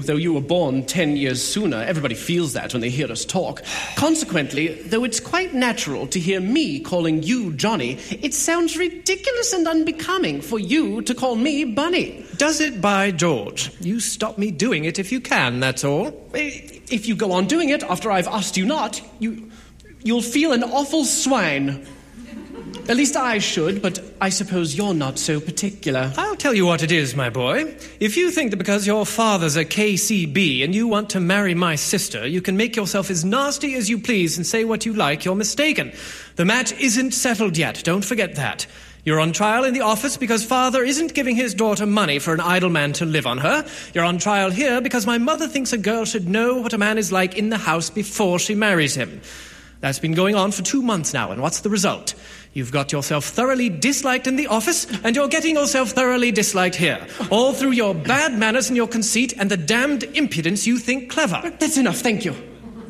though you were born 10 years sooner. Everybody feels that when they hear us talk. Consequently, though it's quite natural to hear me calling you Johnny, it sounds ridiculous and unbecoming for you to call me Bunny. Does it, by George? You stop me doing it if you can, that's all. If you go on doing it after I've asked you not, you'll feel an awful swine. At least I should, but I suppose you're not so particular. I'll tell you what it is, my boy. If you think that because your father's a KCB and you want to marry my sister, you can make yourself as nasty as you please and say what you like, you're mistaken. The match isn't settled yet, don't forget that. You're on trial in the office because father isn't giving his daughter money for an idle man to live on her. You're on trial here because my mother thinks a girl should know what a man is like in the house before she marries him. That's been going on for 2 months now, and what's the result? You've got yourself thoroughly disliked in the office, and you're getting yourself thoroughly disliked here. All through your bad manners and your conceit and the damned impudence you think clever. That's enough, thank you.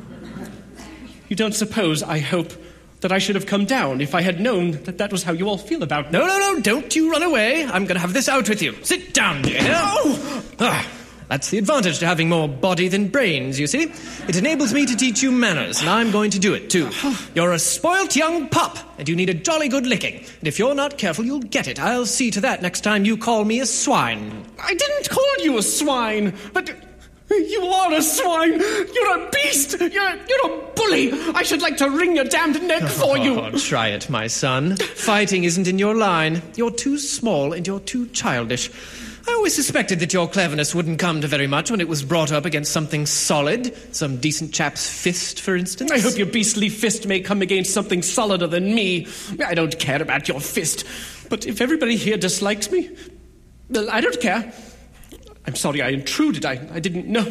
You don't suppose, I hope, that I should have come down if I had known that was how you all feel about me? No, don't you run away. I'm going to have this out with you. Sit down, dear. Oh! That's the advantage to having more body than brains, you see. It enables me to teach you manners, and I'm going to do it, too. You're a spoilt young pup, and you need a jolly good licking. And if you're not careful, you'll get it. I'll see to that next time you call me a swine. I didn't call you a swine, but you are a swine. You're a beast. You're a bully. I should like to wring your damned neck for you. Oh, try it, my son. Fighting isn't in your line. You're too small and you're too childish. I always suspected that your cleverness wouldn't come to very much when it was brought up against something solid. Some decent chap's fist, for instance. I hope your beastly fist may come against something solider than me. I don't care about your fist. But if everybody here dislikes me, well, I don't care. I'm sorry I intruded. I didn't know.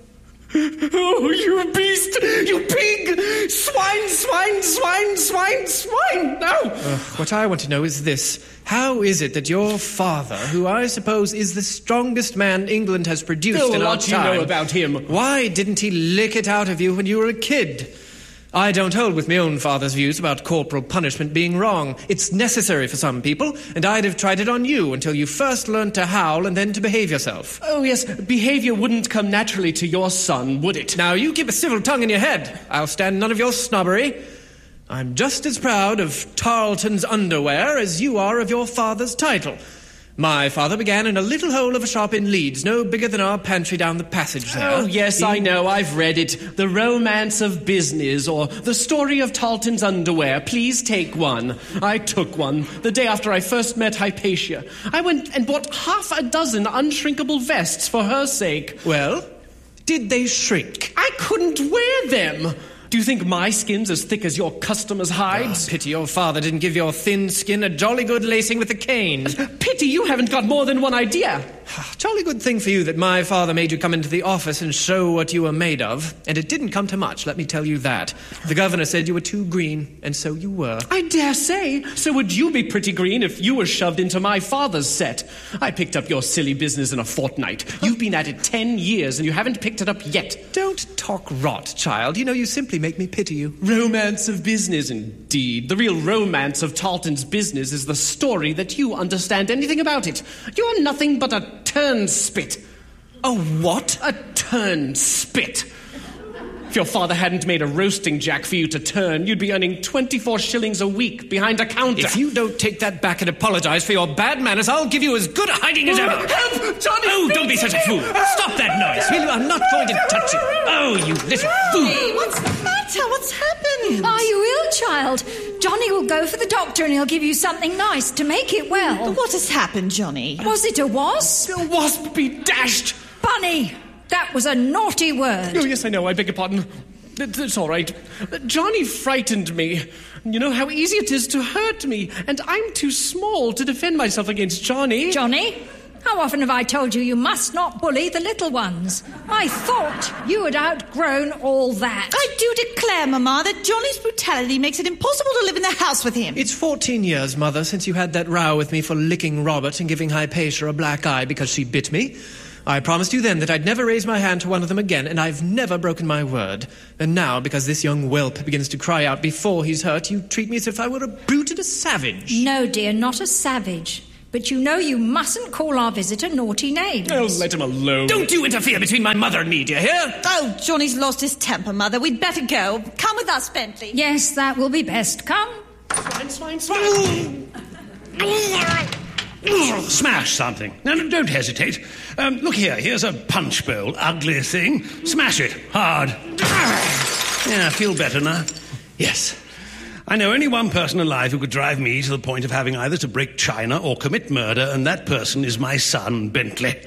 Oh, you beast! You pig! Swine! No! What I want to know is this. How is it that your father, who I suppose is the strongest man England has produced in our time... What do you know about him? Why didn't he lick it out of you when you were a kid? I don't hold with my own father's views about corporal punishment being wrong. It's necessary for some people, and I'd have tried it on you until you first learned to howl and then to behave yourself. Oh, yes, behaviour wouldn't come naturally to your son, would it? Now, you keep a civil tongue in your head. I'll stand none of your snobbery. I'm just as proud of Tarleton's underwear as you are of your father's title. My father began in a little hole of a shop in Leeds, no bigger than our pantry down the passage there. Oh, yes, I know, I've read it. The Romance of Business, or The Story of Tarleton's Underwear. Please take one. I took one, the day after I first met Hypatia. I went and bought 6 unshrinkable vests for her sake. Well, did they shrink? I couldn't wear them. Do you think my skin's as thick as your customers' hides? Oh, pity your father didn't give your thin skin a jolly good lacing with a cane. Pity you haven't got more than one idea. Jolly good thing for you that my father made you come into the office and show what you were made of. And it didn't come to much, let me tell you that. The governor said you were too green, and so you were. I dare say. So would you be pretty green if you were shoved into my father's set. I picked up your silly business in a fortnight. You've been at it 10 years, and you haven't picked it up yet. Don't talk rot, child. You know, you simply make me pity you. Romance of business, indeed. The real romance of Tarleton's business is the story that you understand anything about it. You're nothing but a turnspit. A what? A turnspit. If your father hadn't made a roasting jack for you to turn, you'd be earning 24 shillings a week behind a counter. If you don't take that back and apologise for your bad manners, I'll give you as good a hiding as ever. Help! Johnny! Oh, don't be such a fool. Stop that noise, will you? I'm not going to touch you. Oh, you little fool. Hey, what's the matter? What's happened? Are you ill, child? Johnny will go for the doctor and he'll give you something nice to make it well. What has happened, Johnny? Was it a wasp? A wasp be dashed! Bunny! That was a naughty word. Oh, yes, I know. I beg your pardon. It's all right. Johnny frightened me. You know how easy it is to hurt me, and I'm too small to defend myself against Johnny. Johnny? How often have I told you you must not bully the little ones? I thought you had outgrown all that. I do declare, Mamma, that Johnny's brutality makes it impossible to live in the house with him. It's 14 years, Mother, since you had that row with me for licking Robert and giving Hypatia a black eye because she bit me. I promised you then that I'd never raise my hand to one of them again, and I've never broken my word. And now, because this young whelp begins to cry out before he's hurt, you treat me as if I were a brute and a savage. No, dear, not a savage, but you know you mustn't call our visitor naughty names. Oh, let him alone. Don't you interfere between my mother and me, do you hear? Oh, Johnny's lost his temper, Mother. We'd better go. Come with us, Bentley. Yes, that will be best. Come. Swine. Smash something. No, don't hesitate. Look here, here's a punch bowl. Ugly thing. Smash it. Hard. Yeah, feel better now? Yes. I know only one person alive who could drive me to the point of having either to break china or commit murder, and that person is my son, Bentley.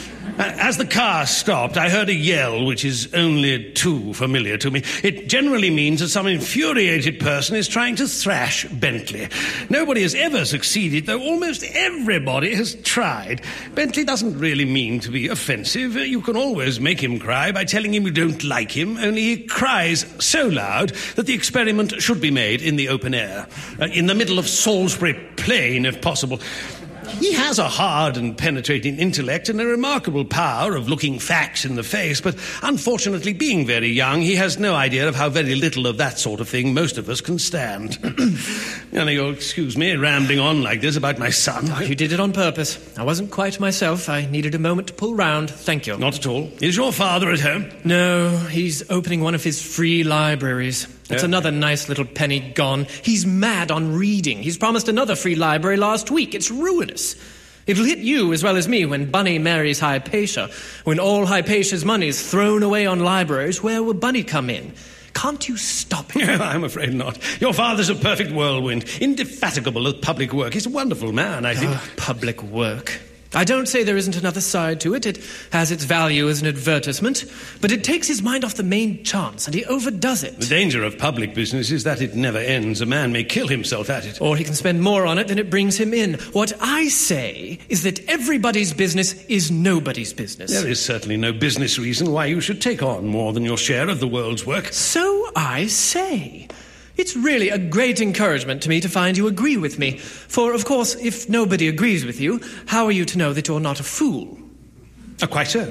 As the car stopped, I heard a yell which is only too familiar to me. It generally means that some infuriated person is trying to thrash Bentley. Nobody has ever succeeded, though almost everybody has tried. Bentley doesn't really mean to be offensive. You can always make him cry by telling him you don't like him, only he cries so loud that the experiment should be made in the open air, in the middle of Salisbury Plain, if possible. He has a hard and penetrating intellect and a remarkable power of looking facts in the face, but unfortunately, being very young, he has no idea of how very little of that sort of thing most of us can stand. Now, you'll excuse me rambling on like this about my son. Oh, you did it on purpose. I wasn't quite myself. I needed a moment to pull round. Thank you. Not at all. Is your father at home? No, he's opening one of his free libraries. It's another nice little penny gone. He's mad on reading. He's promised another free library last week. It's ruinous. It'll hit you as well as me when Bunny marries Hypatia. When all Hypatia's money is thrown away on libraries, where will Bunny come in? Can't you stop him? I'm afraid not. Your father's a perfect whirlwind, indefatigable at public work. He's a wonderful man, I think. Public work. I don't say there isn't another side to it. It has its value as an advertisement, but it takes his mind off the main chance, and he overdoes it. The danger of public business is that it never ends. A man may kill himself at it. Or he can spend more on it than it brings him in. What I say is that everybody's business is nobody's business. There is certainly no business reason why you should take on more than your share of the world's work. So I say. It's really a great encouragement to me to find you agree with me. For, of course, if nobody agrees with you, how are you to know that you're not a fool? Quite so.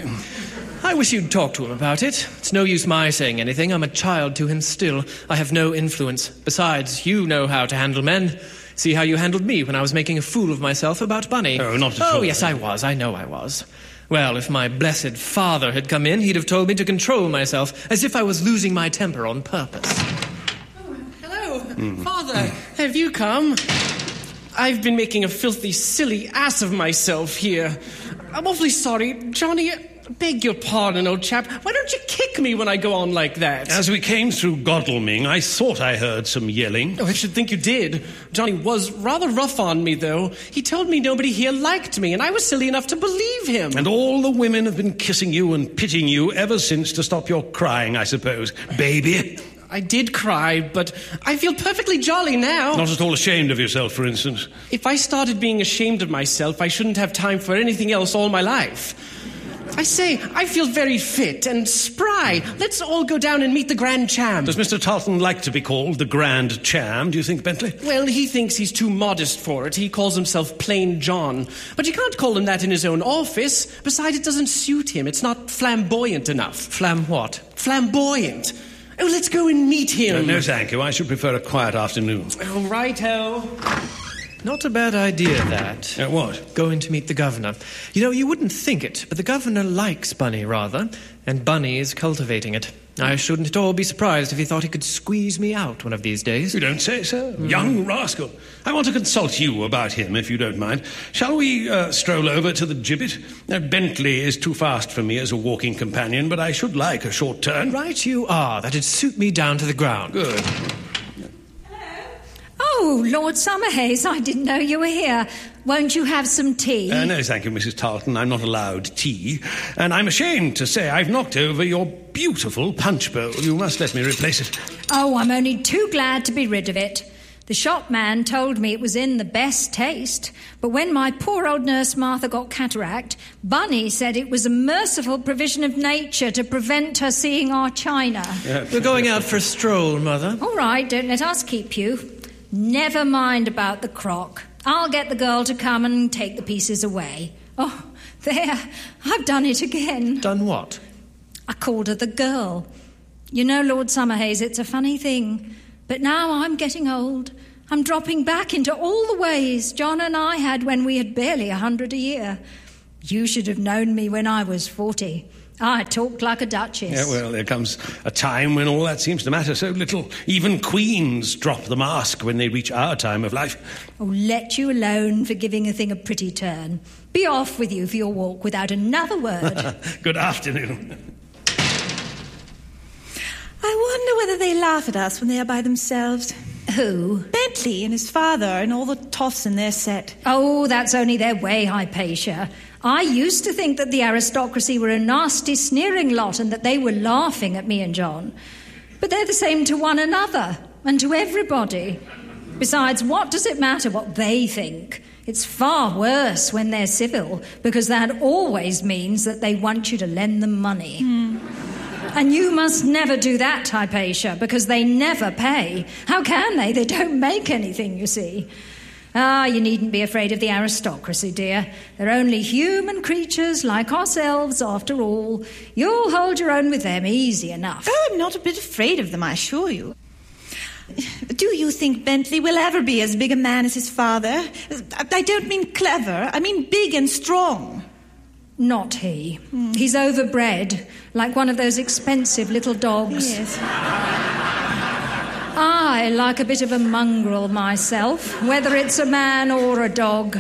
I wish you'd talk to him about it. It's no use my saying anything. I'm a child to him still. I have no influence. Besides, you know how to handle men. See how you handled me when I was making a fool of myself about Bunny. Oh, not at all. Oh, yes, I was. I know I was. Well, if my blessed father had come in, he'd have told me to control myself, as if I was losing my temper on purpose. Father, have you come? I've been making a filthy, silly ass of myself here. I'm awfully sorry. Johnny, beg your pardon, old chap. Why don't you kick me when I go on like that? As we came through Godalming, I thought I heard some yelling. Oh, I should think you did. Johnny was rather rough on me, though. He told me nobody here liked me, and I was silly enough to believe him. And all the women have been kissing you and pitying you ever since to stop your crying, I suppose. Baby. I did cry, but I feel perfectly jolly now. Not at all ashamed of yourself, for instance. If I started being ashamed of myself, I shouldn't have time for anything else all my life. I say, I feel very fit and spry. Let's all go down and meet the Grand Cham. Does Mr. Tarleton like to be called the Grand Cham, do you think, Bentley? Well, he thinks he's too modest for it. He calls himself Plain John. But you can't call him that in his own office. Besides, it doesn't suit him. It's not flamboyant enough. Flam what? Flamboyant. Oh, let's go and meet him. No, thank you. I should prefer a quiet afternoon. Oh, righto. Not a bad idea, that. What? Going to meet the governor. You know, you wouldn't think it, but the governor likes Bunny, rather, and Bunny is cultivating it. I shouldn't at all be surprised if he thought he could squeeze me out one of these days. You don't say so. Young rascal. I want to consult you about him, if you don't mind. Shall we stroll over to the gibbet? Bentley is too fast for me as a walking companion, but I should like a short turn. Right you are. That'd suit me down to the ground. Good. Oh, Lord Summerhays, I didn't know you were here. Won't you have some tea? No, thank you, Mrs. Tarleton. I'm not allowed tea. And I'm ashamed to say I've knocked over your beautiful punch bowl. You must let me replace it. Oh, I'm only too glad to be rid of it. The shopman told me it was in the best taste, but when my poor old nurse Martha got cataract, Bunny said it was a merciful provision of nature to prevent her seeing our china. We're going out for a stroll, Mother. All right, don't let us keep you. Never mind about the crock. I'll get the girl to come and take the pieces away. Oh, there, I've done it again. Done what? I called her the girl. You know, Lord Summerhays, it's a funny thing, but now I'm getting old. I'm dropping back into all the ways John and I had when we had barely 100 a year. You should have known me when I was 40. I talked like a duchess. Yeah, well, there comes a time when all that seems to matter so little. Even queens drop the mask when they reach our time of life. Oh, let you alone for giving a thing a pretty turn. Be off with you for your walk without another word. Good afternoon. I wonder whether they laugh at us when they are by themselves. Who? Bentley and his father and all the toffs in their set. Oh, that's only their way, Hypatia. I used to think that the aristocracy were a nasty, sneering lot and that they were laughing at me and John. But they're the same to one another and to everybody. Besides, what does it matter what they think? It's far worse when they're civil, because that always means that they want you to lend them money. And you must never do that, Hypatia, because they never pay. How can they? They don't make anything, you see. Ah, you needn't be afraid of the aristocracy, dear. They're only human creatures like ourselves, after all. You'll hold your own with them easy enough. Oh, I'm not a bit afraid of them, I assure you. Do you think Bentley will ever be as big a man as his father? I don't mean clever. I mean big and strong. Not he. He's overbred, like one of those expensive little dogs. Yes. I like a bit of a mongrel myself, whether it's a man or a dog.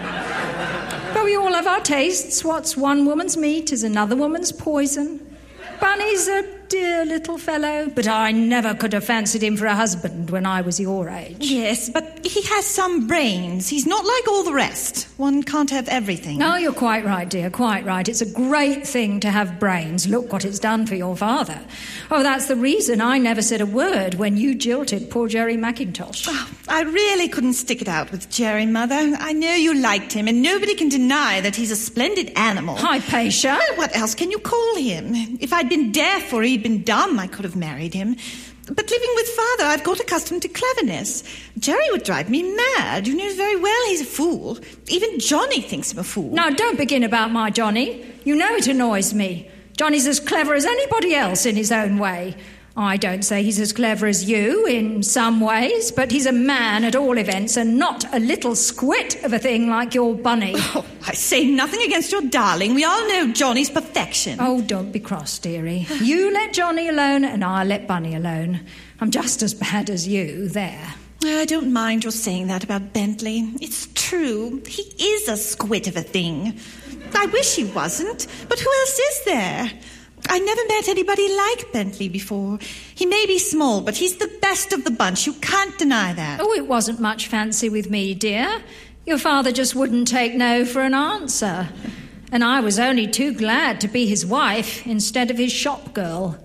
But we all have our tastes. What's one woman's meat is another woman's poison. Bunny's a dear little fellow, but I never could have fancied him for a husband when I was your age. Yes, but he has some brains. He's not like all the rest. One can't have everything. No, you're quite right, dear, quite right. It's a great thing to have brains. Look what it's done for your father. Oh, that's the reason I never said a word when you jilted poor Jerry McIntosh. Oh, I really couldn't stick it out with Jerry, Mother. I know you liked him, and nobody can deny that he's a splendid animal. Hypatia. Well, what else can you call him? If I'd been deaf or he'd been dumb, I could have married him. But living with Father, I've got accustomed to cleverness. Jerry would drive me mad. You know very well he's a fool. Even Johnny thinks him a fool. Now, don't begin about my Johnny. You know it annoys me. Johnny's as clever as anybody else in his own way. I don't say he's as clever as you in some ways, but he's a man at all events and not a little squit of a thing like your Bunny. Oh, I say nothing against your darling. We all know Johnny's perfection. Oh, don't be cross, dearie. You let Johnny alone and I'll let Bunny alone. I'm just as bad as you, there. I don't mind your saying that about Bentley. It's true. He is a squit of a thing. I wish he wasn't, but who else is there? I never met anybody like Bentley before. He may be small, but he's the best of the bunch. You can't deny that. Oh, it wasn't much fancy with me, dear. Your father just wouldn't take no for an answer. And I was only too glad to be his wife instead of his shop girl.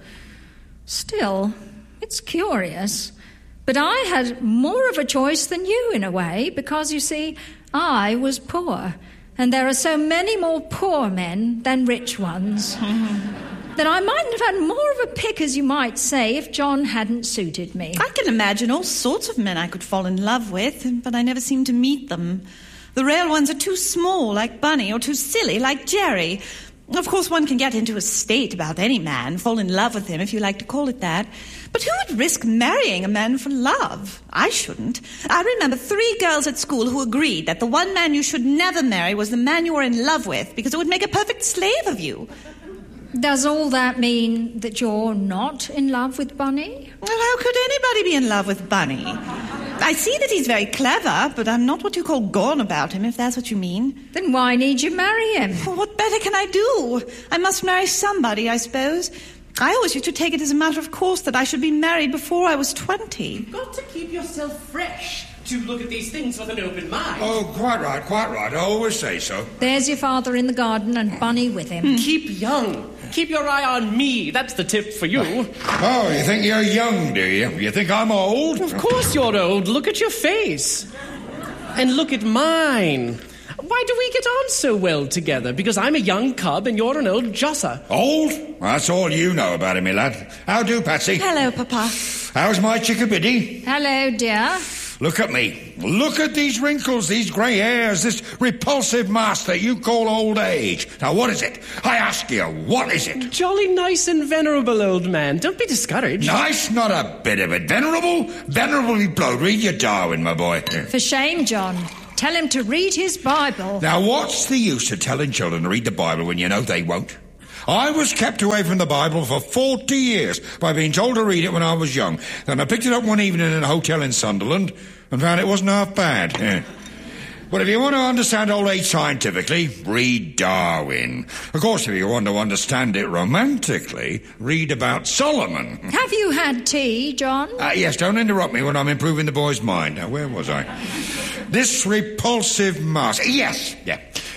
Still, it's curious. But I had more of a choice than you, in a way, because, you see, I was poor. And there are so many more poor men than rich ones. That I might have had more of a pick, as you might say, if John hadn't suited me. I can imagine all sorts of men I could fall in love with, but I never seem to meet them. The real ones are too small, like Bunny, or too silly, like Jerry. Of course, one can get into a state about any man, fall in love with him, if you like to call it that. But who would risk marrying a man for love? I shouldn't. I remember 3 girls at school who agreed that the one man you should never marry was the man you were in love with, because it would make a perfect slave of you. Does all that mean that you're not in love with Bunny? Well, how could anybody be in love with Bunny? I see that he's very clever, but I'm not what you call gone about him, if that's what you mean. Then why need you marry him? Well, what better can I do? I must marry somebody, I suppose. I always used to take it as a matter of course that I should be married before I was 20. You've got to keep yourself fresh to look at these things with an open mind. Oh, quite right, quite right. I always say so. There's your father in the garden and Bunny with him. Keep young. Keep your eye on me. That's the tip for you. Oh, you think you're young, do you? You think I'm old? Of course you're old. Look at your face. And look at mine. Why do we get on so well together? Because I'm a young cub and you're an old josser. Old? Well, that's all you know about him, me lad. How do, Patsy? Hello, Papa. How's my chickabiddy? Hello, dear. Look at me. Look at these wrinkles, these grey hairs, this repulsive mask that you call old age. Now, what is it? I ask you, what is it? Jolly nice and venerable, old man. Don't be discouraged. Nice? Not a bit of it. Venerable? Venerable be blowed. Read your Darwin, my boy. For shame, John. Tell him to read his Bible. Now, what's the use of telling children to read the Bible when you know they won't? I was kept away from the Bible for 40 years by being told to read it when I was young. Then I picked it up one evening in a hotel in Sunderland and found it wasn't half bad. Yeah. But if you want to understand old age scientifically, read Darwin. Of course, if you want to understand it romantically, read about Solomon. Have you had tea, John? Yes, don't interrupt me when I'm improving the boy's mind. Now, where was I? This repulsive mask. Yes, yeah.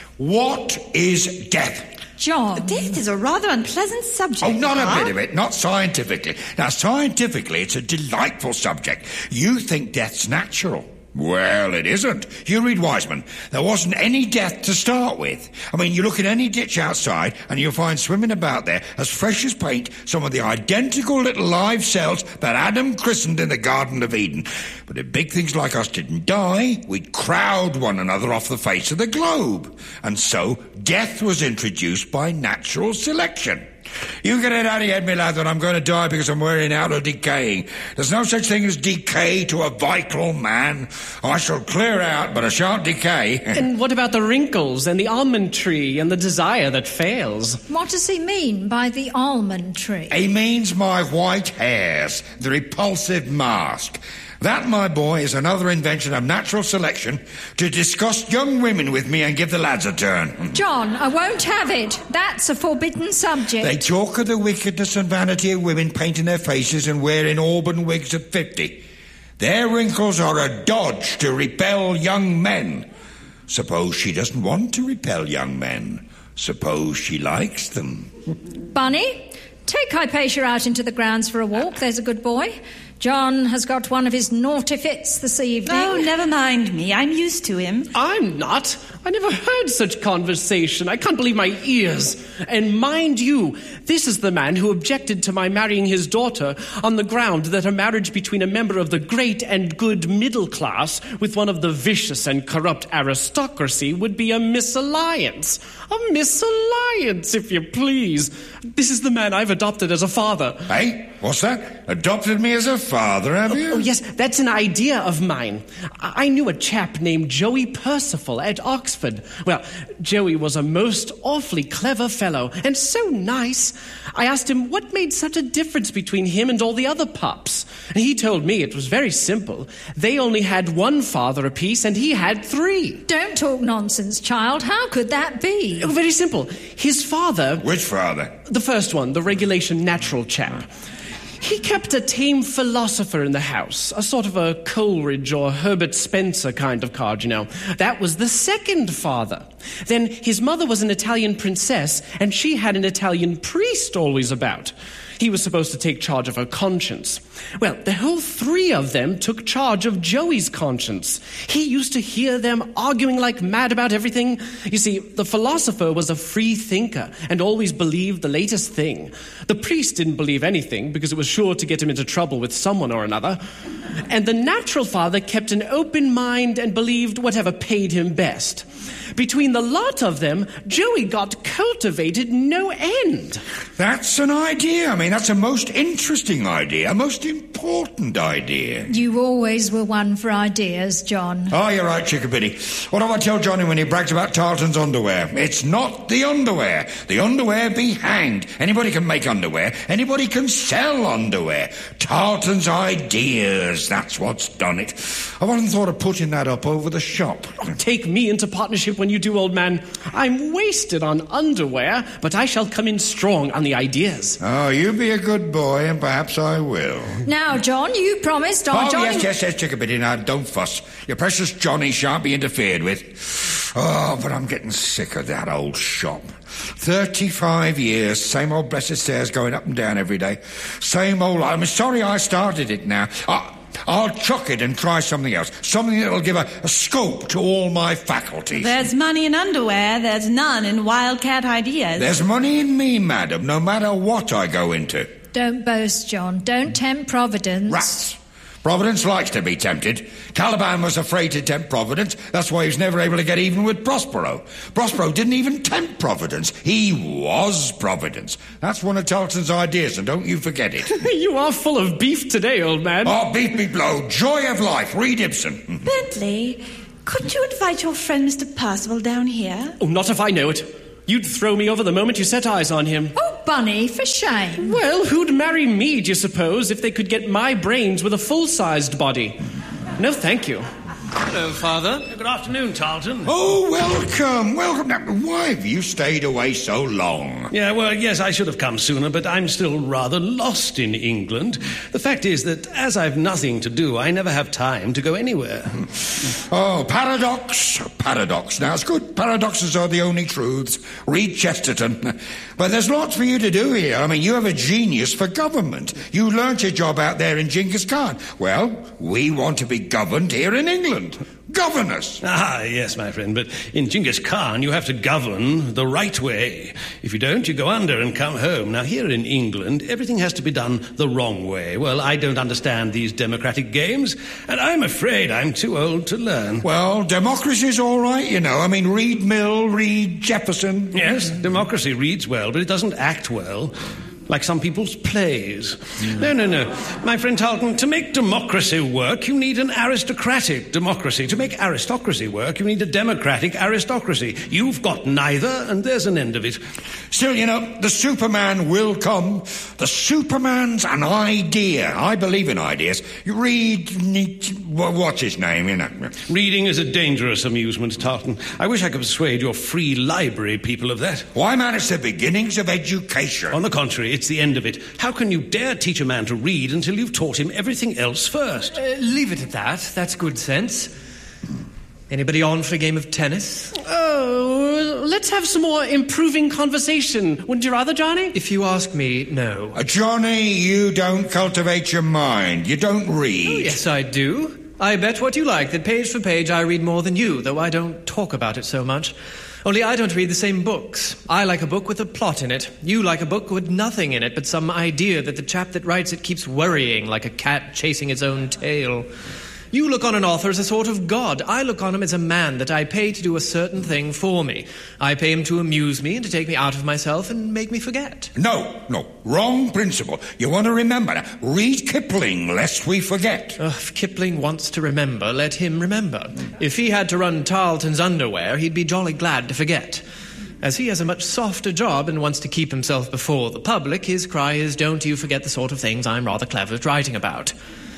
What is death? John. Death is a rather unpleasant subject. Oh, not a bit of it. Not scientifically. Now, scientifically, it's a delightful subject. You think death's natural. Well, it isn't. You read Wiseman. There wasn't any death to start with. I mean, you look at any ditch outside and you'll find swimming about there, as fresh as paint, some of the identical little live cells that Adam christened in the Garden of Eden. But if big things like us didn't die, we'd crowd one another off the face of the globe. And so, death was introduced by natural selection. You get it out of your head, my lad, that I'm going to die because I'm wearing out or decaying. There's no such thing as decay to a vital man. I shall clear out, but I shan't decay. And what about the wrinkles and the almond tree and the desire that fails? What does he mean by the almond tree? He means my white hairs, the repulsive mask. That, my boy, is another invention of natural selection to disgust young women with me and give the lads a turn. John, I won't have it. That's a forbidden subject. They talk of the wickedness and vanity of women painting their faces and wearing auburn wigs at 50. Their wrinkles are a dodge to repel young men. Suppose she doesn't want to repel young men. Suppose she likes them. Bunny, take Hypatia out into the grounds for a walk. There's a good boy. John has got one of his naughty fits this evening. Oh, never mind me. I'm used to him. I'm not. I never heard such conversation. I can't believe my ears. And mind you, this is the man who objected to my marrying his daughter on the ground that a marriage between a member of the great and good middle class with one of the vicious and corrupt aristocracy would be a misalliance. A misalliance, if you please. This is the man I've adopted as a father. Hey, what's that? Adopted me as a father, have you? Oh, yes, that's an idea of mine. I knew a chap named Joey Percival at Oxford. Well, Joey was a most awfully clever fellow, and so nice. I asked him what made such a difference between him and all the other pups. And he told me it was very simple. They only had one father apiece, and he had 3. Don't talk nonsense, child. How could that be? Oh, very simple. His father... Which father? The first one, the regulation natural chap. He kept a tame philosopher in the house, a sort of a Coleridge or Herbert Spencer kind of card, you know. That was the second father. Then his mother was an Italian princess, and she had an Italian priest always about. He was supposed to take charge of her conscience. Well, the whole 3 of them took charge of Joey's conscience. He used to hear them arguing like mad about everything. You see, the philosopher was a free thinker and always believed the latest thing. The priest didn't believe anything because it was sure to get him into trouble with someone or another. And the natural father kept an open mind and believed whatever paid him best. Between the lot of them, Joey got cultivated no end. That's an idea. I mean, that's a most interesting idea, a most important idea. You always were one for ideas, John. Oh, you're right, Chickabiddy. What do I tell Johnny when he brags about Tarleton's underwear? It's not the underwear. The underwear be hanged. Anybody can make underwear. Anybody can sell underwear. Tarleton's ideas, that's what's done it. I hadn't thought of putting that up over the shop. Take me into partnership when you do, old man. I'm wasted on underwear, but I shall come in strong on the ideas. Oh, you be a good boy, and perhaps I will. Now, John, you promised Oh, Johnny... yes, Chickabiddy. Now, don't fuss. Your precious Johnny shan't be interfered with. Oh, but I'm getting sick of that old shop. 35 years, same old blessed stairs going up and down every day. Same old... I'm sorry I started it now. I'll chuck it and try something else. Something that'll give a scope to all my faculties. There's money in underwear. There's none in wildcat ideas. There's money in me, madam, no matter what I go into. Don't boast, John. Don't tempt Providence. Rats. Providence likes to be tempted. Caliban was afraid to tempt Providence. That's why he was never able to get even with Prospero. Prospero didn't even tempt Providence. He was Providence. That's one of Tarleton's ideas, and don't you forget it. You are full of beef today, old man. Oh, beef me blow. Joy of life. Read Ibsen. Bentley, couldn't you invite your friend Mr. Percival down here? Oh, not if I know it. You'd throw me over the moment you set eyes on him. Oh, Bunny, for shame. Well, who'd marry me, do you suppose, if they could get my brains with a full-sized body? No, thank you. Hello, Father. Good afternoon, Tarleton. Oh, welcome. Now, why have you stayed away so long? Yeah, well, yes, I should have come sooner, but I'm still rather lost in England. The fact is that as I've nothing to do, I never have time to go anywhere. Oh, paradox. Now, it's good. Paradoxes are the only truths. Read Chesterton. But there's lots for you to do here. I mean, you have a genius for government. You learnt your job out there in Genghis Khan. Well, we want to be governed here in England. Govern us. Ah, yes, my friend, but in Genghis Khan you have to govern the right way. If you don't, you go under and come home. Now, here in England, everything has to be done the wrong way. Well, I don't understand these democratic games, and I'm afraid I'm too old to learn. Well, democracy's all right, you know. I mean, read Mill, read Jefferson. Yes, democracy reads well, but it doesn't act well. Like some people's plays. No. My friend Tarleton, to make democracy work, you need an aristocratic democracy. To make aristocracy work, you need a democratic aristocracy. You've got neither, and there's an end of it. Still, you know, the Superman will come. The Superman's an idea. I believe in ideas. You read... What's his name, you know? Reading is a dangerous amusement, Tarleton. I wish I could persuade your free library people of that. Why, man, it's the beginnings of education. On the contrary, it's the end of it. How can you dare teach a man to read until you've taught him everything else first? Leave it at that. That's good sense. Anybody on for a game of tennis? Oh, let's have some more improving conversation. Wouldn't you rather, Johnny? If you ask me, no. Johnny, you don't cultivate your mind. You don't read. Oh, yes, I do. I bet what you like that page for page I read more than you, though I don't talk about it so much. Only I don't read the same books. I like a book with a plot in it. You like a book with nothing in it but some idea that the chap that writes it keeps worrying like a cat chasing its own tail. You look on an author as a sort of god. I look on him as a man that I pay to do a certain thing for me. I pay him to amuse me and to take me out of myself and make me forget. No. Wrong principle. You want to remember. Read Kipling, lest we forget. If Kipling wants to remember, let him remember. If he had to run Tarleton's underwear, he'd be jolly glad to forget. As he has a much softer job and wants to keep himself before the public, his cry is, don't you forget the sort of things I'm rather clever at writing about.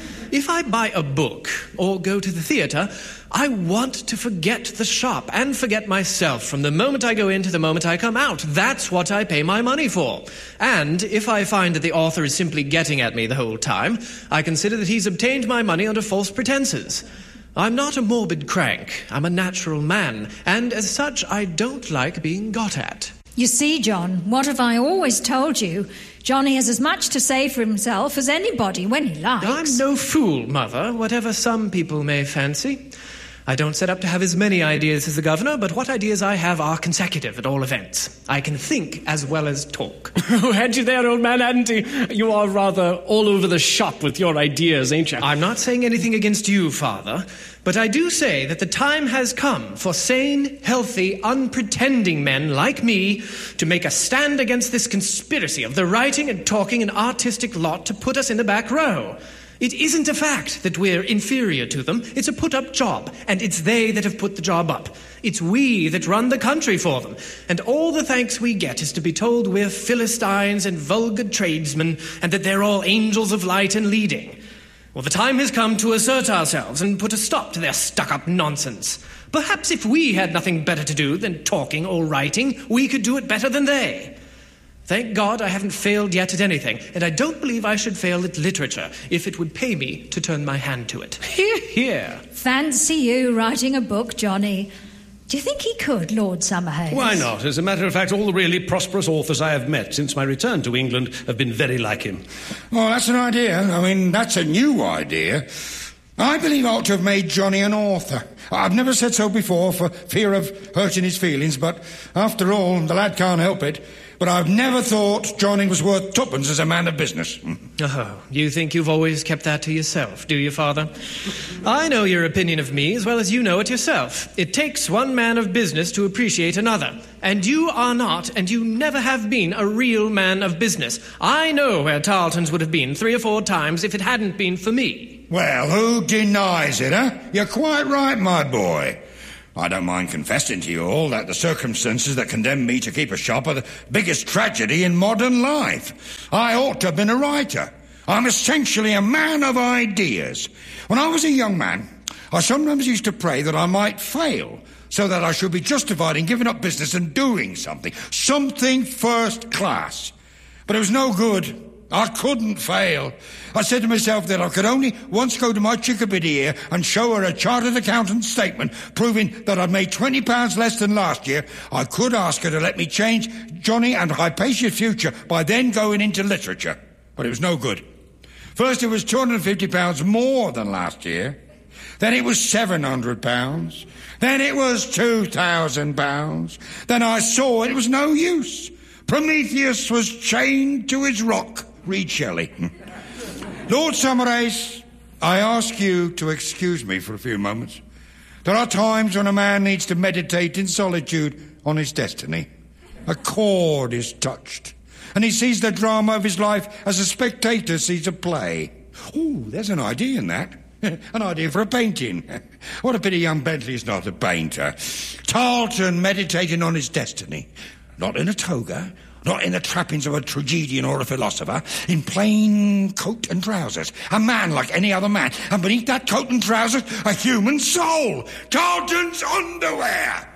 If I buy a book or go to the theatre, I want to forget the shop and forget myself from the moment I go in to the moment I come out. That's what I pay my money for. And if I find that the author is simply getting at me the whole time, I consider that he's obtained my money under false pretenses. I'm not a morbid crank. I'm a natural man. And as such, I don't like being got at. You see, John, what have I always told you? Johnny has as much to say for himself as anybody when he likes. I'm no fool, Mother, whatever some people may fancy. I don't set up to have as many ideas as the governor, but what ideas I have are consecutive at all events. I can think as well as talk. Oh, had you there, old man, hadn't he? You are rather all over the shop with your ideas, ain't you? I'm not saying anything against you, Father, but I do say that the time has come for sane, healthy, unpretending men like me to make a stand against this conspiracy of the writing and talking and artistic lot to put us in the back row. It isn't a fact that we're inferior to them. It's a put-up job, and it's they that have put the job up. It's we that run the country for them, and all the thanks we get is to be told we're Philistines and vulgar tradesmen, and that they're all angels of light and leading. Well, the time has come to assert ourselves and put a stop to their stuck-up nonsense. Perhaps if we had nothing better to do than talking or writing, we could do it better than they. Thank God I haven't failed yet at anything, and I don't believe I should fail at literature if it would pay me to turn my hand to it. Hear, hear. Fancy you writing a book, Johnny. Do you think he could, Lord Summerhayes? Why not? As a matter of fact, all the really prosperous authors I have met since my return to England have been very like him. Well, that's an idea. I mean, that's a new idea. I believe I ought to have made Johnny an author. I've never said so before for fear of hurting his feelings, but after all, the lad can't help it. but I've never thought Johnny was worth tuppence as a man of business. Oh, you think you've always kept that to yourself, do you, Father? I know your opinion of me as well as you know it yourself. It takes one man of business to appreciate another. And you are not, and you never have been, a real man of business. I know where Tarleton's would have been 3 or 4 times if it hadn't been for me. Well, who denies it, huh? You're quite right, my boy. I don't mind confessing to you all that the circumstances that condemn me to keep a shop are the biggest tragedy in modern life. I ought to have been a writer. I'm essentially a man of ideas. When I was a young man, I sometimes used to pray that I might fail, so that I should be justified in giving up business and doing something first class. But it was no good. I couldn't fail. I said to myself that I could only once go to my chickabiddy here and show her a chartered accountant's statement proving that I'd made £20 less than last year. I could ask her to let me change Johnny and Hypatia's future by then going into literature. But it was no good. First it was £250 more than last year. Then it was £700. Then it was £2,000. Then I saw it was no use. Prometheus was chained to his rock. Read Shelley. Lord Summerhays, I ask you to excuse me for a few moments. There are times when a man needs to meditate in solitude on his destiny. A chord is touched, and he sees the drama of his life as a spectator sees a play. Ooh, there's an idea in that. An idea for a painting. What a pity young Bentley's not a painter. Tarleton meditating on his destiny. Not in a toga, not in the trappings of a tragedian or a philosopher, in plain coat and trousers. A man like any other man. And beneath that coat and trousers, a human soul. Tarleton's underwear.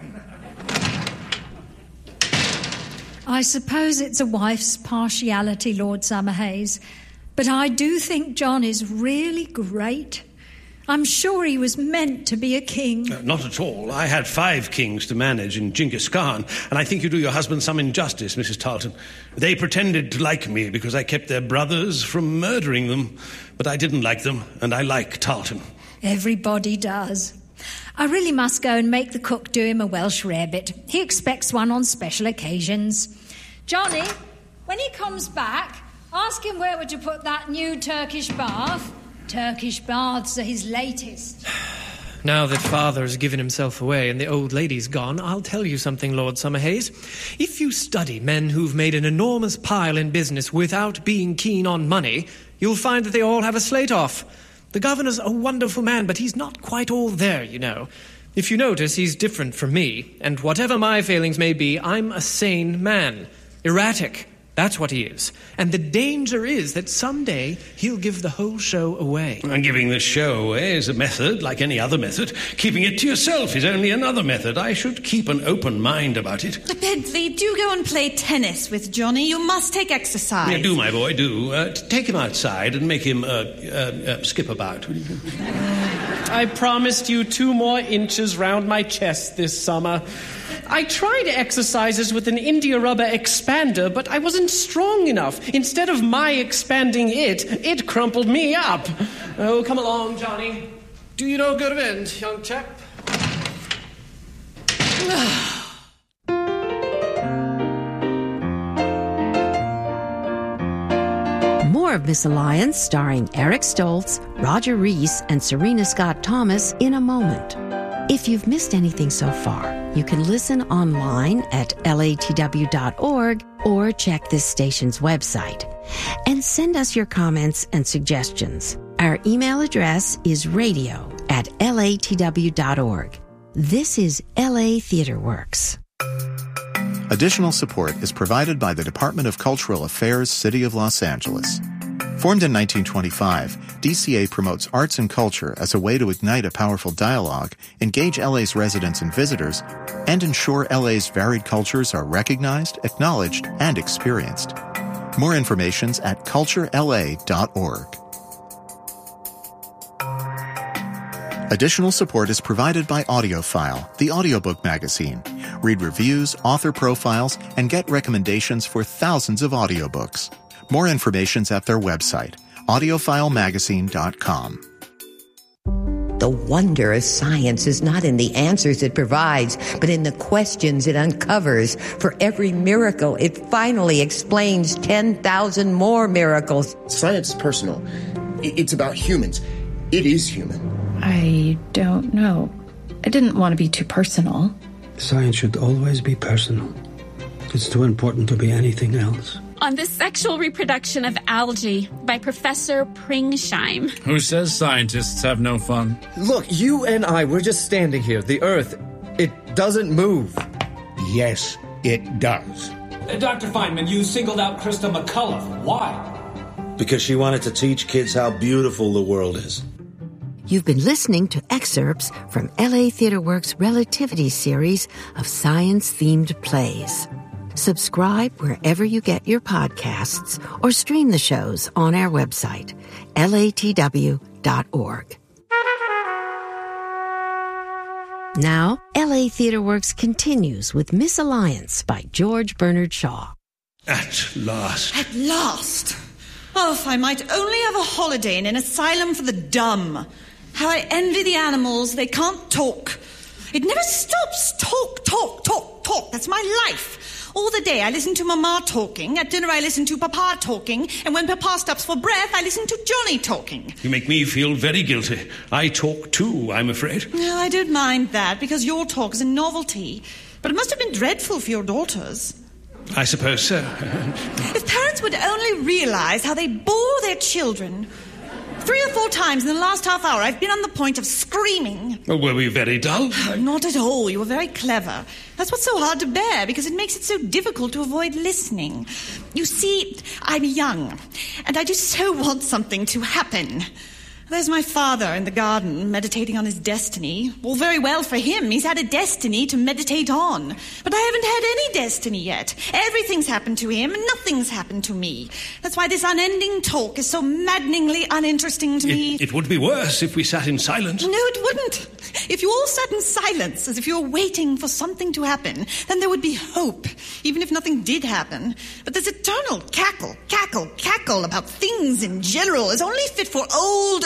I suppose it's a wife's partiality, Lord Summerhays, but I do think John is really great. I'm sure he was meant to be a king. Not at all. I had 5 kings to manage in Genghis Khan, and I think you do your husband some injustice, Mrs. Tarleton. They pretended to like me because I kept their brothers from murdering them, but I didn't like them, and I like Tarleton. Everybody does. I really must go and make the cook do him a Welsh rarebit. He expects one on special occasions. Johnny, when he comes back, ask him where would you put that new Turkish bath. Turkish baths are his latest. Now that Father has given himself away and the old lady's gone, I'll tell you something, Lord Summerhays. If you study men who've made an enormous pile in business without being keen on money, you'll find that they all have a slate off. The governor's a wonderful man, but he's not quite all there, you know. If you notice, he's different from me, and whatever my failings may be, I'm a sane man. Erratic. That's what he is. And the danger is that someday he'll give the whole show away. And giving the show away is a method, like any other method. Keeping it to yourself is only another method. I should keep an open mind about it. Bentley, do go and play tennis with Johnny. You must take exercise. Yeah, do, my boy, do. Take him outside and make him skip about. I promised you 2 more inches round my chest this summer. I tried exercises with an India rubber expander, but I wasn't strong enough. Instead of my expanding it crumpled me up. Oh, come along, Johnny. Do you no good of end, young chap? More of Miss Alliance, starring Eric Stoltz, Roger Rees, and Serena Scott Thomas in a moment. If you've missed anything so far, you can listen online at latw.org or check this station's website. And send us your comments and suggestions. Our email address is radio@latw.org. This is LA Theater Works. Additional support is provided by the Department of Cultural Affairs, City of Los Angeles. Formed in 1925, DCA promotes arts and culture as a way to ignite a powerful dialogue, engage LA's residents and visitors, and ensure LA's varied cultures are recognized, acknowledged, and experienced. More information's at culturela.org. Additional support is provided by AudioFile, the audiobook magazine. Read reviews, author profiles, and get recommendations for thousands of audiobooks. More information's at their website, audiofilemagazine.com. The wonder of science is not in the answers it provides, but in the questions it uncovers. For every miracle, it finally explains 10,000 more miracles. Science is personal. It's about humans. It is human. I don't know. I didn't want to be too personal. Science should always be personal. It's too important to be anything else. On the sexual reproduction of algae by Professor Pringsheim. Who says scientists have no fun? Look, you and I, we're just standing here. The Earth, it doesn't move. Yes, it does. Dr. Feynman, you singled out Krista McCullough. Why? Because she wanted to teach kids how beautiful the world is. You've been listening to excerpts from LA TheatreWorks' Relativity series of science-themed plays. Subscribe wherever you get your podcasts or stream the shows on our website, latw.org. Now, LA TheatreWorks continues with Misalliance by George Bernard Shaw. At last. At last! Oh, if I might only have a holiday in an asylum for the dumb. How I envy the animals. They can't talk. It never stops. Talk, talk, talk, talk. That's my life. All the day I listen to Mama talking. At dinner I listen to Papa talking. And when Papa stops for breath, I listen to Johnny talking. You make me feel very guilty. I talk too, I'm afraid. No, I don't mind that, because your talk is a novelty. But it must have been dreadful for your daughters. I suppose so. If parents would only realize how they bore their children. 3 or 4 times in the last half hour, I've been on the point of screaming. Oh, were we very dull? Not at all. You were very clever. That's what's so hard to bear, because it makes it so difficult to avoid listening. You see, I'm young, and I just so want something to happen. There's my father in the garden, meditating on his destiny. All very well for him. He's had a destiny to meditate on. But I haven't had any destiny yet. Everything's happened to him, and nothing's happened to me. That's why this unending talk is so maddeningly uninteresting to me. It would be worse if we sat in silence. No, it wouldn't. If you all sat in silence, as if you were waiting for something to happen, then there would be hope, even if nothing did happen. But this eternal cackle, cackle, cackle about things in general is only fit for old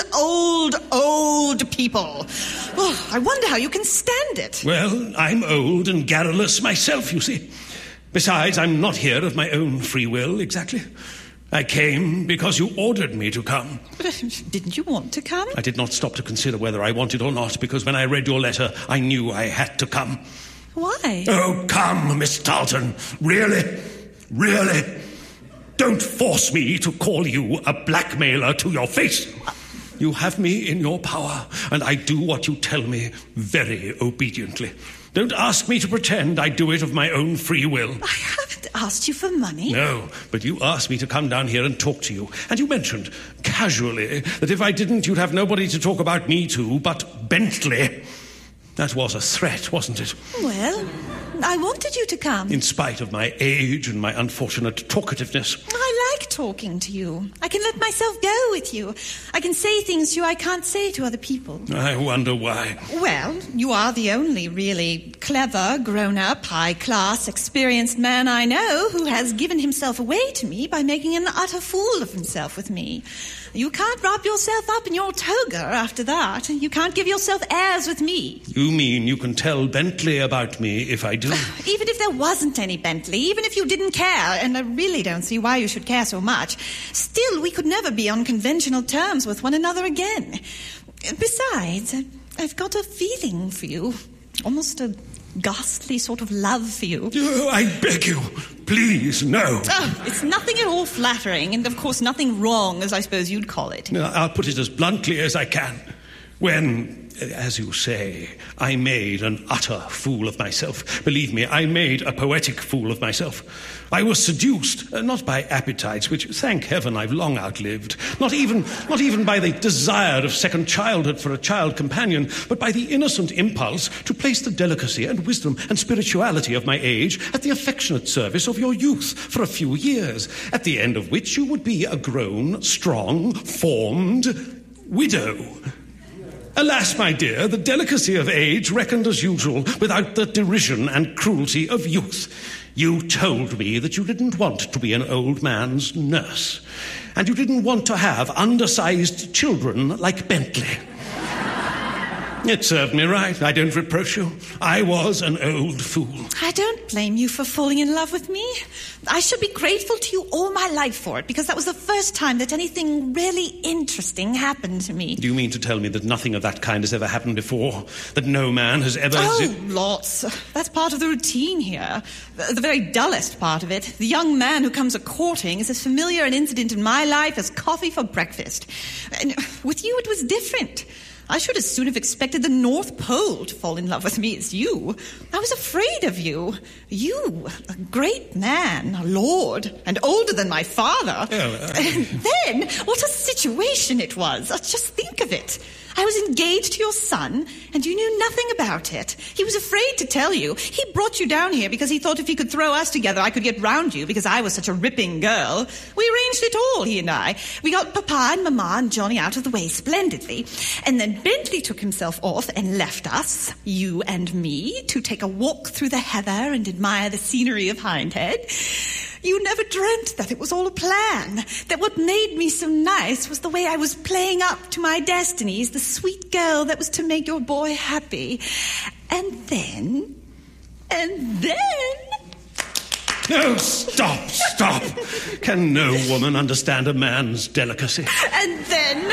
people. Oh, I wonder how you can stand it. Well, I'm old and garrulous myself, you see. Besides, I'm not here of my own free will, exactly. I came because you ordered me to come. But didn't you want to come? I did not stop to consider whether I wanted or not, because when I read your letter, I knew I had to come. Why? Oh, come, Miss Dalton. Really? Really? Don't force me to call you a blackmailer to your face. You have me in your power, and I do what you tell me very obediently. Don't ask me to pretend I do it of my own free will. I haven't asked you for money. No, but you asked me to come down here and talk to you. And you mentioned, casually, that if I didn't, you'd have nobody to talk about me to but Bentley. That was a threat, wasn't it? Well, I wanted you to come. In spite of my age and my unfortunate talkativeness. I like talking to you. I can let myself go with you. I can say things to you I can't say to other people. I wonder why. Well, you are the only really clever, grown-up, high-class, experienced man I know who has given himself away to me by making an utter fool of himself with me. You can't wrap yourself up in your toga after that. You can't give yourself airs with me. You mean you can tell Bentley about me if I do? Even if there wasn't any Bentley, even if you didn't care, and I really don't see why you should care so much, still we could never be on conventional terms with one another again. Besides, I've got a feeling for you, almost a ghastly sort of love for you. Oh, I beg you, please, no. Oh, it's nothing at all flattering, and of course nothing wrong, as I suppose you'd call it. I'll put it as bluntly as I can. When, as you say, I made an utter fool of myself. Believe me, I made a poetic fool of myself. I was seduced, not by appetites, which, thank heaven, I've long outlived. Not even by the desire of second childhood for a child companion, but by the innocent impulse to place the delicacy and wisdom and spirituality of my age at the affectionate service of your youth for a few years, at the end of which you would be a grown, strong, formed widow. Alas, my dear, the delicacy of age reckoned as usual without the derision and cruelty of youth. You told me that you didn't want to be an old man's nurse, and you didn't want to have undersized children like Bentley. It served me right. I don't reproach you. I was an old fool. I don't blame you for falling in love with me. I should be grateful to you all my life for it, because that was the first time that anything really interesting happened to me. Do you mean to tell me that nothing of that kind has ever happened before? That no man has ever... Oh, lots. That's part of the routine here. The very dullest part of it. The young man who comes a-courting is as familiar an incident in my life as coffee for breakfast. And with you, it was different. I should as soon have expected the North Pole to fall in love with me as you. I was afraid of you. You, a great man, a lord, and older than my father. And then, what a situation it was. Just think of it. I was engaged to your son, and you knew nothing about it. He was afraid to tell you. He brought you down here because he thought if he could throw us together, I could get round you because I was such a ripping girl. We arranged it all, he and I. We got Papa and Mama and Johnny out of the way splendidly. And then Bentley took himself off and left us, you and me, to take a walk through the heather and admire the scenery of Hindhead. You never dreamt that it was all a plan, that what made me so nice was the way I was playing up to my destinies, the sweet girl that was to make your boy happy. And then... No, stop. Can no woman understand a man's delicacy? And then...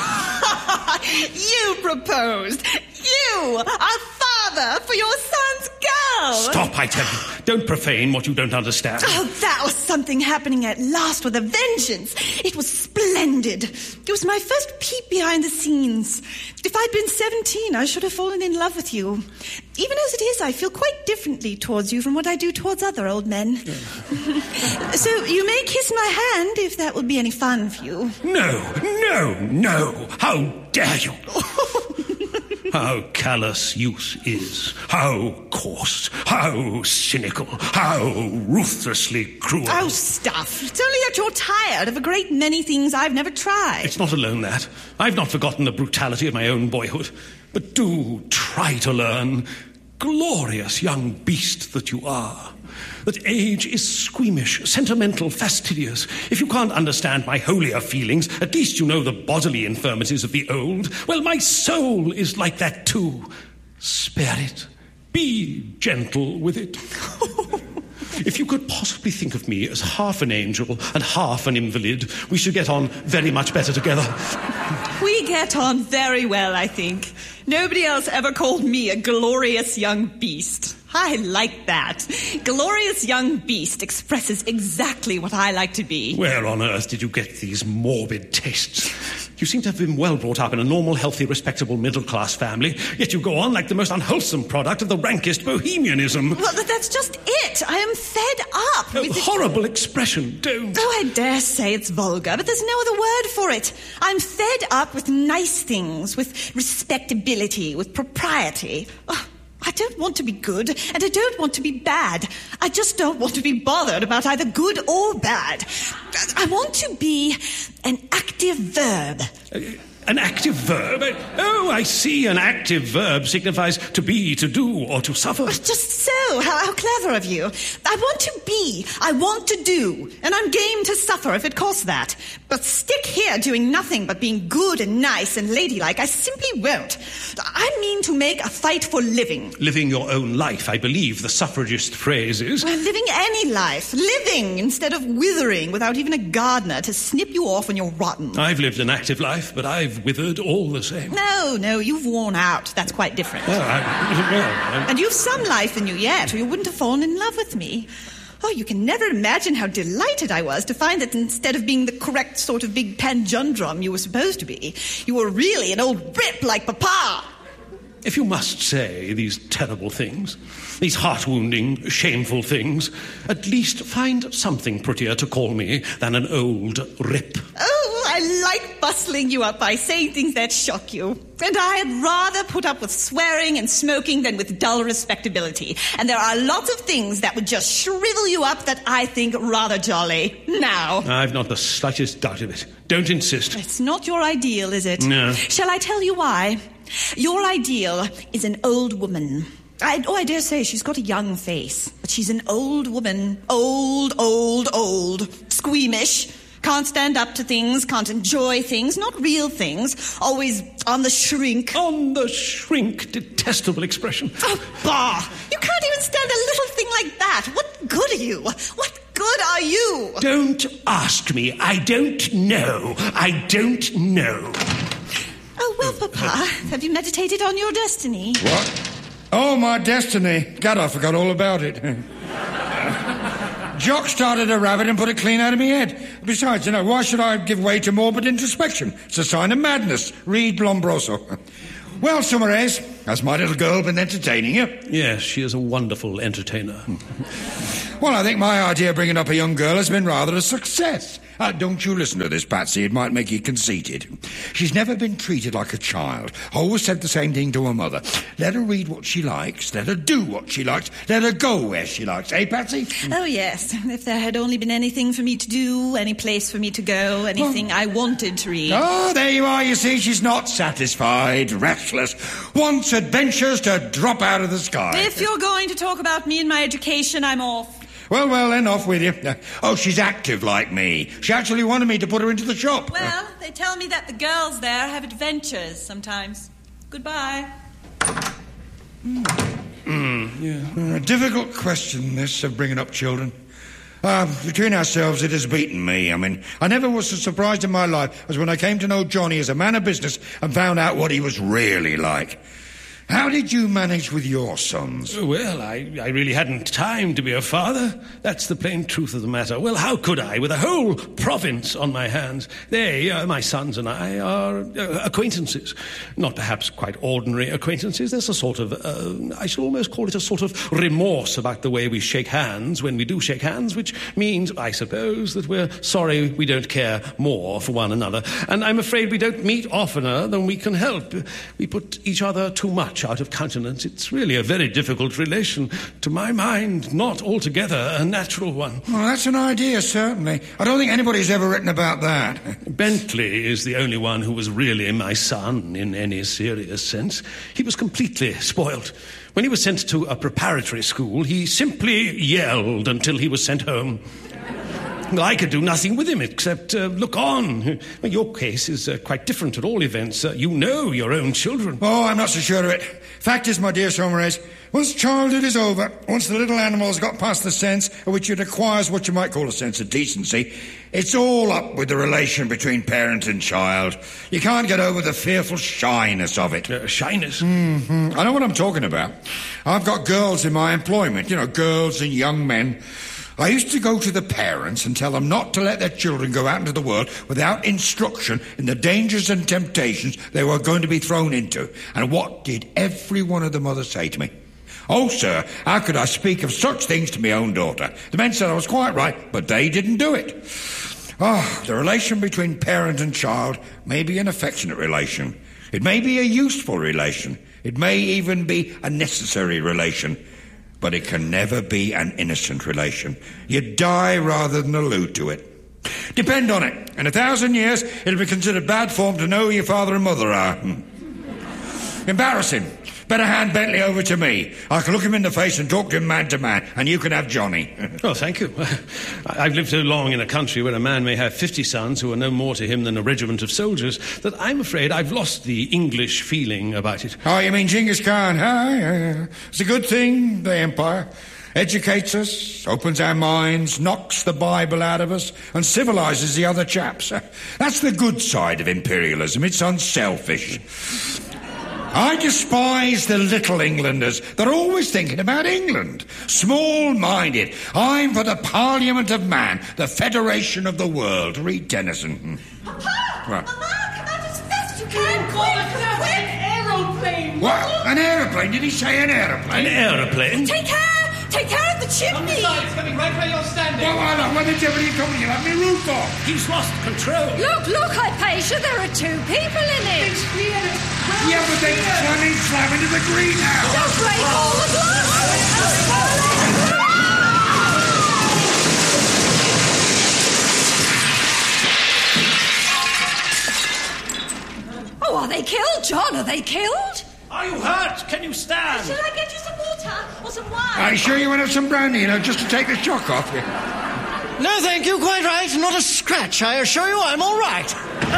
you proposed. You, our father, for your son's girl. Stop, I tell you. Don't profane what you don't understand. Oh, that was something happening at last with a vengeance. It was splendid. It was my first peep behind the scenes. If I'd been 17, I should have fallen in love with you. Even as it is, I feel quite differently towards you from what I do towards other old men. So you may kiss my hand if that will be any fun for you. No. How dare you? How callous youth is, how coarse, how cynical, how ruthlessly cruel. Oh, stuff. It's only that you're tired of a great many things I've never tried. It's not alone that. I've not forgotten the brutality of my own boyhood. But do try to learn, glorious young beast that you are, that age is squeamish, sentimental, fastidious. If you can't understand my holier feelings, at least you know the bodily infirmities of the old. Well, my soul is like that too. Spare it. Be gentle with it. If you could possibly think of me as half an angel and half an invalid, we should get on very much better together. We get on very well, I think. Nobody else ever called me a glorious young beast. I like that. Glorious young beast expresses exactly what I like to be. Where on earth did you get these morbid tastes? You seem to have been well brought up in a normal, healthy, respectable middle-class family, yet you go on like the most unwholesome product of the rankest bohemianism. Well, that's just it. I am fed up with horrible expression, don't. Oh, I dare say it's vulgar, but there's no other word for it. I'm fed up with nice things, with respectability, with propriety. Oh, I don't want to be good, and I don't want to be bad. I just don't want to be bothered about either good or bad. I want to be an active verb. An active verb? Oh, I see. An active verb signifies to be, to do, or to suffer. Just so. How clever of you. I want to be. I want to do. And I'm game to suffer if it costs that. But stick here doing nothing but being good and nice and ladylike, I simply won't. I mean to make a fight for living. Living your own life, I believe the suffragist phrase is. Well, living any life. Living instead of withering without even a gardener to snip you off when you're rotten. I've lived an active life, but I've withered all the same. No, you've worn out. That's quite different. Oh, and you've some life in you yet, or you wouldn't have fallen in love with me. Oh, you can never imagine how delighted I was to find that instead of being the correct sort of big panjundrum you were supposed to be, you were really an old rip like Papa. If you must say these terrible things, these heart-wounding, shameful things, at least find something prettier to call me than an old rip. Oh, I like bustling you up by saying things that shock you. And I'd rather put up with swearing and smoking than with dull respectability. And there are lots of things that would just shrivel you up that I think rather jolly. Now. I've not the slightest doubt of it. Don't insist. It's not your ideal, is it? No. Shall I tell you why? Your ideal is an old woman. I dare say she's got a young face, but she's an old woman. Old. Squeamish. Can't stand up to things, can't enjoy things, not real things. Always on the shrink. On the shrink. Detestable expression. Oh, bah! You can't even stand a little thing like that. What good are you? What good are you? Don't ask me. I don't know. I don't know. Oh, well, Papa, have you meditated on your destiny? What? Oh, my destiny. God, I forgot all about it. Jock started a rabbit and put it clean out of my head. Besides, why should I give way to morbid introspection? It's a sign of madness. Read Lombroso. Well, Summerhays, has my little girl been entertaining you? Yes, she is a wonderful entertainer. Well, I think my idea of bringing up a young girl has been rather a success. Don't you listen to this, Patsy. It might make you conceited. She's never been treated like a child. Always said the same thing to her mother. Let her read what she likes. Let her do what she likes. Let her go where she likes. Eh, Patsy? Oh, yes. If there had only been anything for me to do, any place for me to go, anything I wanted to read. Oh, there you are. You see, she's not satisfied, restless, wants adventures to drop out of the sky. If you're going to talk about me and my education, I'm off. Well, then, off with you. Oh, she's active like me. She actually wanted me to put her into the shop. Well, they tell me that the girls there have adventures sometimes. Goodbye. A difficult question, this, of bringing up children. Between ourselves, it has beaten me. I never was so surprised in my life as when I came to know Johnny as a man of business and found out what he was really like. How did you manage with your sons? Well, I really hadn't time to be a father. That's the plain truth of the matter. Well, how could I, with a whole province on my hands? They, my sons and I, are acquaintances. Not perhaps quite ordinary acquaintances. There's a sort of, I should almost call it a sort of remorse about the way we shake hands when we do shake hands, which means, I suppose, that we're sorry we don't care more for one another. And I'm afraid we don't meet oftener than we can help. We put each other too much out of countenance. It's really a very difficult relation. To my mind, not altogether a natural one. Well, that's an idea, certainly. I don't think anybody's ever written about that. Bentley is the only one who was really my son in any serious sense. He was completely spoilt. When he was sent to a preparatory school, he simply yelled until he was sent home. I could do nothing with him except look on. Well, your case is quite different at all events. You know your own children. Oh, I'm not so sure of it. Fact is, my dear Somerays, once childhood is over, once the little animal's got past the sense at which it acquires what you might call a sense of decency, it's all up with the relation between parent and child. You can't get over the fearful shyness of it. Shyness? Mm-hmm. I know what I'm talking about. I've got girls in my employment, girls and young men. I used to go to the parents and tell them not to let their children go out into the world without instruction in the dangers and temptations they were going to be thrown into. And what did every one of the mothers say to me? Oh, sir, how could I speak of such things to my own daughter? The men said I was quite right, but they didn't do it. The relation between parent and child may be an affectionate relation. It may be a useful relation. It may even be a necessary relation. But it can never be an innocent relation. You die rather than allude to it. Depend on it. In 1,000 years, it'll be considered bad form to know who your father and mother are. Embarrassing. Better hand Bentley over to me. I can look him in the face and talk to him man to man, and you can have Johnny. Oh, thank you. I've lived so long in a country where a man may have 50 sons who are no more to him than a regiment of soldiers that I'm afraid I've lost the English feeling about it. Oh, you mean Genghis Khan? It's a good thing, the empire. Educates us, opens our minds, knocks the Bible out of us, and civilises the other chaps. That's the good side of imperialism. It's unselfish. I despise the little Englanders. They're always thinking about England. Small-minded. I'm for the Parliament of Man, the Federation of the World. Read Tennyson. Papa! What? Mama, come out as fast as you can. Quick! An aeroplane! What? An aeroplane? Did he say an aeroplane? An aeroplane? Take care! Take care of the chimney! It's coming right where you're standing. Well, when the devil are you coming? You'll have me roof off. He's lost control. Look, Hypatia, there are 2 people in it. Yeah, but they slam into the greenhouse. Don't break all the glass. Oh, are they killed, John? Are they killed? Are you hurt? Can you stand? Shall I get you some water or some wine? Are you sure you want to have some brandy, just to take the shock off you? No, thank you, quite right. Not a scratch, I assure you. I'm all right.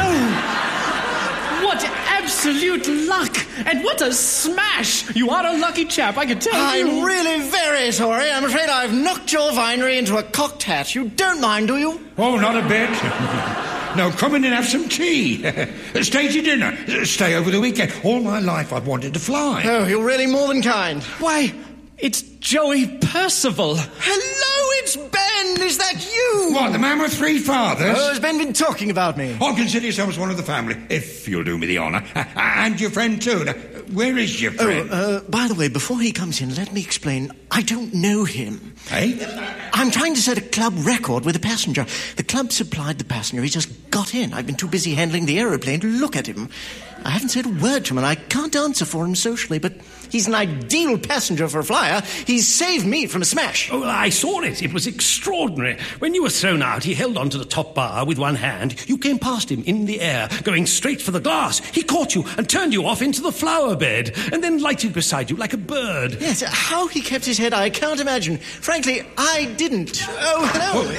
Oh, what absolute luck! And what a smash! You are a lucky chap, I can tell you. I'm really very sorry. I'm afraid I've knocked your vinery into a cocked hat. You don't mind, do you? Oh, not a bit. No, come in and have some tea. Stay to dinner. Stay over the weekend. All my life I've wanted to fly. Oh, you're really more than kind. Why, it's Joey Percival. Hello, it's Ben. Is that you? What, the man with three fathers? Oh, has Ben been talking about me? Oh, consider yourselves one of the family, if you'll do me the honour. And your friend, too. Now, where is your friend? By the way, before he comes in, let me explain. I don't know him. Hey? I'm trying to set a club record with a passenger. The club supplied the passenger. He just got in. I've been too busy handling the aeroplane to look at him. I haven't said a word to him, and I can't answer for him socially, but he's an ideal passenger for a flyer. He's saved me from a smash. Oh, well, I saw it. It was extraordinary. When you were thrown out, he held onto the top bar with one hand. You came past him in the air, going straight for the glass. He caught you and turned you off into the flower bed, and then lighted beside you like a bird. Yes, how he kept his head, I can't imagine. Frankly, I didn't. Oh,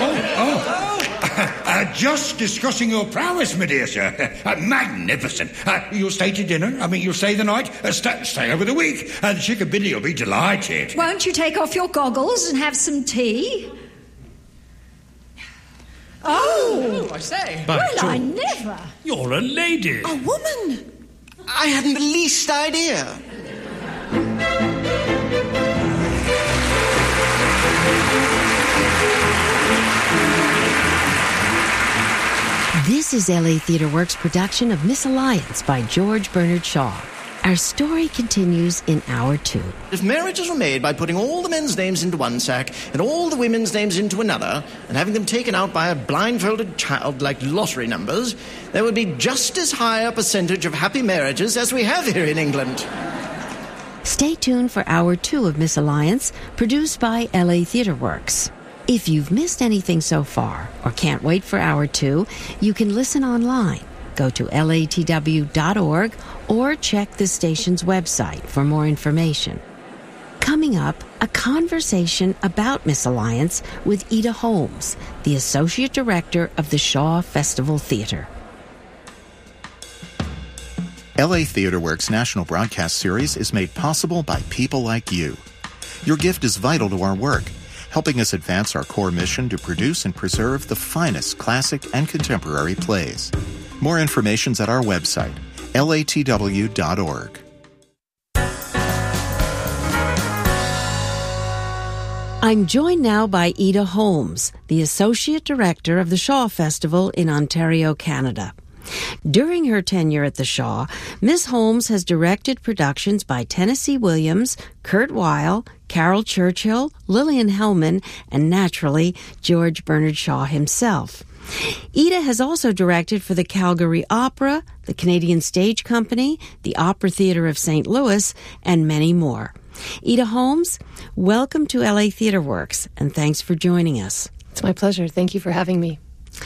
hello. Just discussing your prowess, my dear sir. Magnificent. You'll stay to dinner? I mean, you'll stay the night? Stay over the week. And Chickabiddy will be delighted. Won't you take off your goggles and have some tea? Oh, I say. Well, I never. You're a lady. A woman. I hadn't the least idea. This is LA Theatre Works' production of Misalliance by George Bernard Shaw. Our story continues in Hour 2. If marriages were made by putting all the men's names into one sack and all the women's names into another and having them taken out by a blindfolded child like lottery numbers, there would be just as high a percentage of happy marriages as we have here in England. Stay tuned for Hour 2 of Misalliance, produced by LA Theatre Works. If you've missed anything so far or can't wait for Hour 2, you can listen online. Go to latw.org or check the station's website for more information. Coming up, a conversation about Misalliance with Ida Holmes, the Associate Director of the Shaw Festival Theatre. LA Theatre Works' national broadcast series is made possible by people like you. Your gift is vital to our work, helping us advance our core mission to produce and preserve the finest classic and contemporary plays. More information's at our website, latw.org. I'm joined now by Ida Holmes, the Associate Director of the Shaw Festival in Ontario, Canada. During her tenure at the Shaw, Ms. Holmes has directed productions by Tennessee Williams, Kurt Weill, Carol Churchill, Lillian Hellman, and naturally, George Bernard Shaw himself. Ida has also directed for the Calgary Opera, the Canadian Stage Company, the Opera Theatre of St. Louis, and many more. Ida Holmes, welcome to LA Theatre Works, and thanks for joining us. It's my pleasure. Thank you for having me.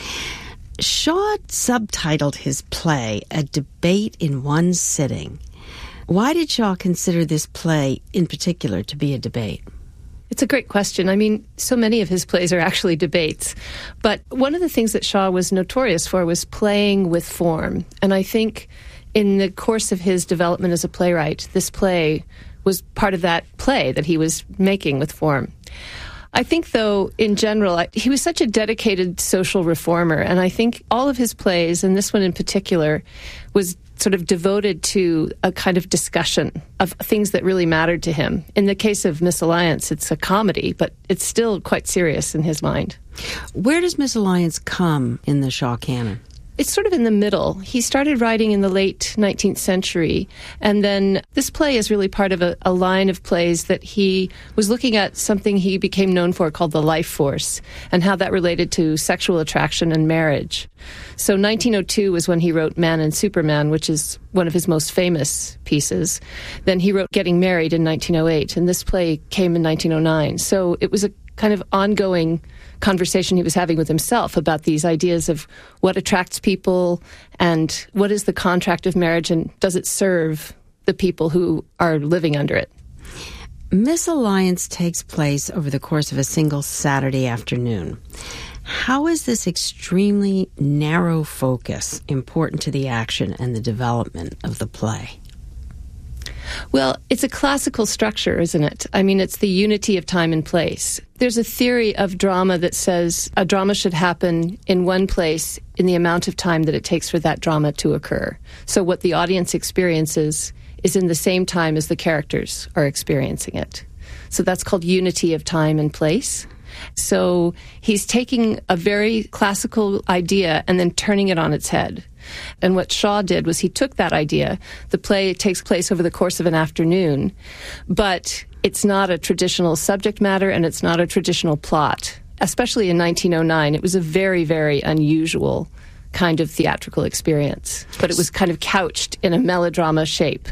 Shaw subtitled his play A Debate in One Sitting. Why did Shaw consider this play in particular to be a debate? It's a great question. I mean, so many of his plays are actually debates. But one of the things that Shaw was notorious for was playing with form. And I think in the course of his development as a playwright, this play was part of that play that he was making with form. I think, though, in general, he was such a dedicated social reformer, and I think all of his plays, and this one in particular, was sort of devoted to a kind of discussion of things that really mattered to him. In the case of Misalliance, it's a comedy, but it's still quite serious in his mind. Where does Misalliance come in the Shaw canon? It's sort of in the middle. He started writing in the late 19th century, and then this play is really part of a line of plays that he was looking at something he became known for called the life force, and how that related to sexual attraction and marriage. So 1902 was when he wrote Man and Superman, which is one of his most famous pieces. Then he wrote Getting Married in 1908, and this play came in 1909. So it was a kind of ongoing conversation he was having with himself about these ideas of what attracts people and what is the contract of marriage and does it serve the people who are living under it. Misalliance takes place over the course of a single Saturday afternoon. How is this extremely narrow focus important to the action and the development of the play? Well, it's a classical structure, isn't it? I mean, it's the unity of time and place. There's a theory of drama that says a drama should happen in one place in the amount of time that it takes for that drama to occur. So what the audience experiences is in the same time as the characters are experiencing it. So that's called unity of time and place. So he's taking a very classical idea and then turning it on its head. And what Shaw did was he took that idea. The play takes place over the course of an afternoon, but it's not a traditional subject matter and it's not a traditional plot. Especially in 1909, it was a very, very unusual kind of theatrical experience, but it was kind of couched in a melodrama shape.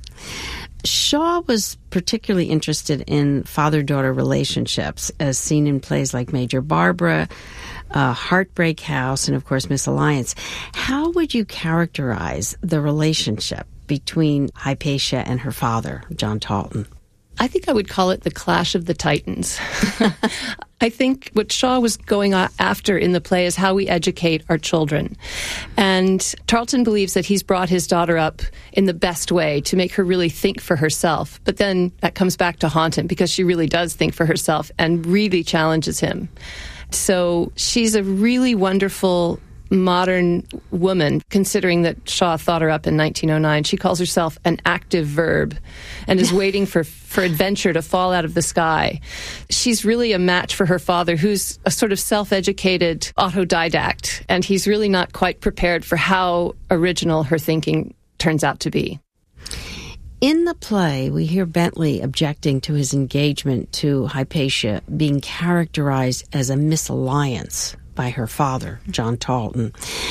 Shaw was particularly interested in father-daughter relationships, as seen in plays like Major Barbara, Heartbreak House, and of course Misalliance. How would you characterize the relationship between Hypatia and her father, John Talton? I think I would call it the clash of the titans. I think what Shaw was going after in the play is how we educate our children. And Tarleton believes that he's brought his daughter up in the best way to make her really think for herself. But then that comes back to haunt him because she really does think for herself and really challenges him. So she's a really wonderful modern woman, considering that Shaw thought her up in 1909. She calls herself an active verb and is waiting for adventure to fall out of the sky. She's really a match for her father, who's a sort of self-educated autodidact, and he's really not quite prepared for how original her thinking turns out to be. In the play, we hear Bentley objecting to his engagement to Hypatia being characterized as a misalliance by her father, John Talton.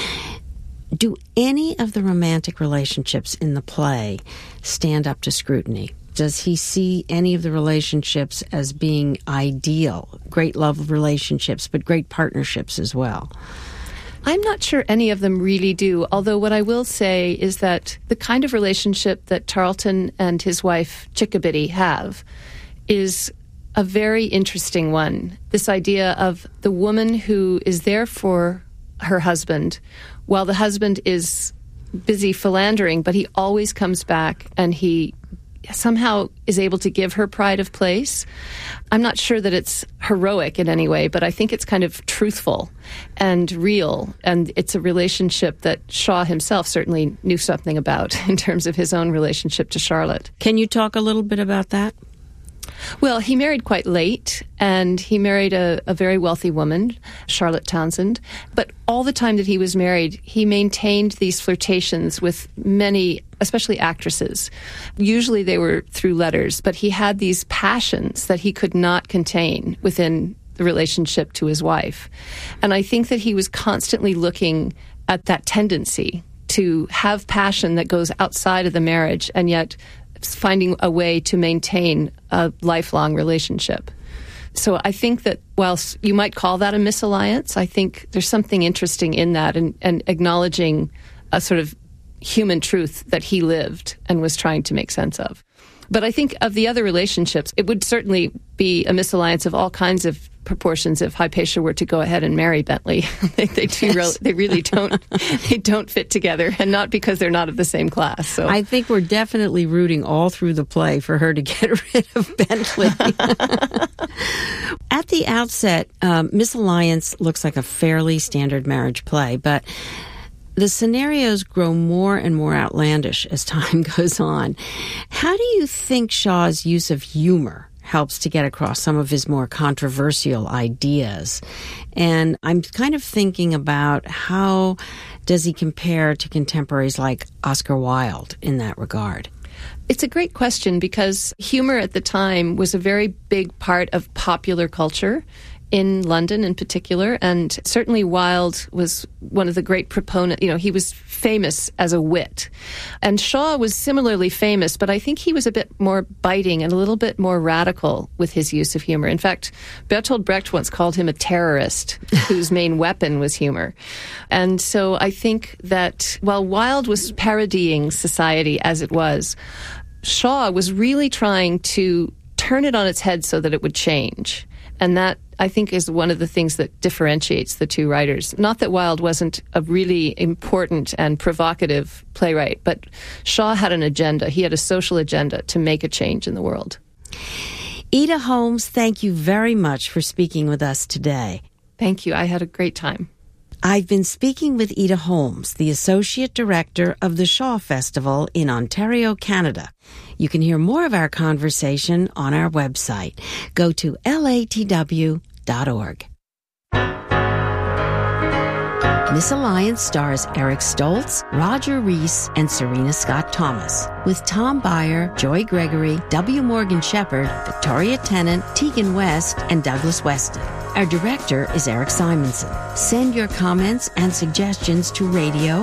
Do any of the romantic relationships in the play stand up to scrutiny? Does he see any of the relationships as being ideal, great love relationships, but great partnerships as well? I'm not sure any of them really do, although what I will say is that the kind of relationship that Tarleton and his wife Chickabiddy have is a very interesting one. This idea of the woman who is there for her husband while the husband is busy philandering, but he always comes back and he somehow is able to give her pride of place. I'm not sure that it's heroic in any way, but I think it's kind of truthful and real. And it's a relationship that Shaw himself certainly knew something about in terms of his own relationship to Charlotte. Can you talk a little bit about that? Well, he married quite late, and he married a very wealthy woman, Charlotte Townsend. But all the time that he was married, he maintained these flirtations with many, especially actresses. Usually they were through letters, but he had these passions that he could not contain within the relationship to his wife. And I think that he was constantly looking at that tendency to have passion that goes outside of the marriage, and yet finding a way to maintain a lifelong relationship. So I think that whilst you might call that a misalliance, I think there's something interesting in that and acknowledging a sort of human truth that he lived and was trying to make sense of. But I think of the other relationships, it would certainly be a misalliance of all kinds of proportions if Hypatia were to go ahead and marry Bentley. They really don't fit together, and not because they're not of the same class. So I think we're definitely rooting all through the play for her to get rid of Bentley. At the outset, Misalliance looks like a fairly standard marriage play, but the scenarios grow more and more outlandish as time goes on. How do you think Shaw's use of humor helps to get across some of his more controversial ideas? And I'm kind of thinking about how does he compare to contemporaries like Oscar Wilde in that regard? It's a great question because humor at the time was a very big part of popular culture in London in particular, and certainly Wilde was one of the great proponents. You know, he was famous as a wit. And Shaw was similarly famous, but I think he was a bit more biting and a little bit more radical with his use of humor. In fact, Bertolt Brecht once called him a terrorist whose main weapon was humor. And so I think that while Wilde was parodying society as it was, Shaw was really trying to turn it on its head so that it would change. And that, I think, is one of the things that differentiates the two writers. Not that Wilde wasn't a really important and provocative playwright, but Shaw had an agenda. He had a social agenda to make a change in the world. Ida Holmes, thank you very much for speaking with us today. Thank you. I had a great time. I've been speaking with Ida Holmes, the Associate Director of the Shaw Festival in Ontario, Canada. You can hear more of our conversation on our website. Go to latw.org. Misalliance stars Eric Stoltz, Roger Rees, and Serena Scott Thomas, with Tom Byer, Joy Gregory, W. Morgan Shepherd, Victoria Tennant, Tegan West, and Douglas Weston. Our director is Eric Simonson. Send your comments and suggestions to radio